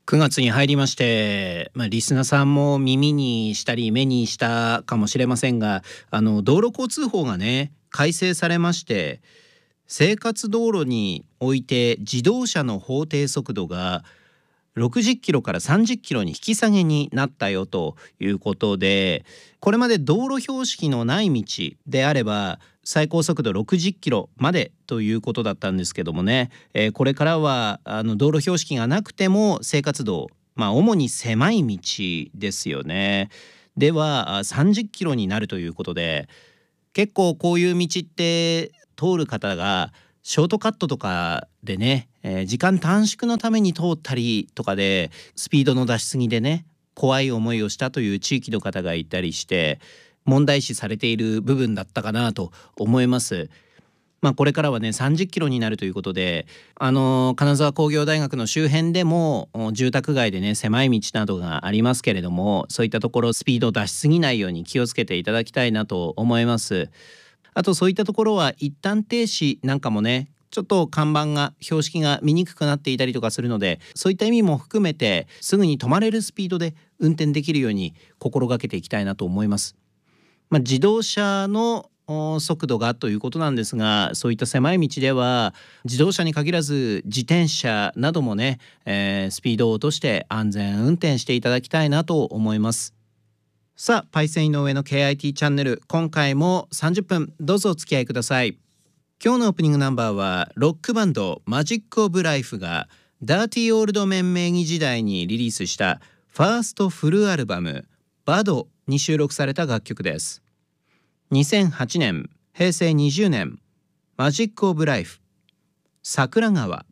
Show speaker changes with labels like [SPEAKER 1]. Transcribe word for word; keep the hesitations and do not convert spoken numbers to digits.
[SPEAKER 1] くがつに入りまして、まあ、リスナーさんも耳にしたり目にしたかもしれませんが、あの道路交通法がね改正されまして、生活道路において自動車の法定速度がろくじゅっキロからさんじゅっキロに引き下げになったよということで、これまで道路標識のない道であれば最高速度ろくじゅっキロまでということだったんですけどもね、えーこれからはあの道路標識がなくても生活道、まあ主に狭い道ですよね。ではあさんじゅっキロになるということで、結構こういう道って通る方がショートカットとかでね、えー時間短縮のために通ったりとかでスピードの出しすぎでね怖い思いをしたという地域の方がいたりして問題視されている部分だったかなと思います。まあ、これからはねさんじゅっキロになるということで、あの金沢工業大学の周辺でもお住宅街でね狭い道などがありますけれども、そういったところスピードを出しすぎないように気をつけていただきたいなと思います。あとそういったところは一旦停止なんかもね、ちょっと看板が標識が見にくくなっていたりとかするので、そういった意味も含めてすぐに止まれるスピードで運転できるように心がけていきたいなと思います。まあ、自動車のお速度がということなんですが、そういった狭い道では自動車に限らず自転車などもね、えースピードを落として安全運転していただきたいなと思います。さあパイセン井上の ケーアイティー チャンネル、今回もさんじゅっぷんどうぞお付き合いください。今日のオープニングナンバーはロックバンドマジック・オブ・ライフがダーティー・オールド・メン名義時代にリリースしたファーストフルアルバムバドに収録された楽曲です。にせんはちねん、へいせいにじゅうねん、マジック・オブ・ライフ、桜川。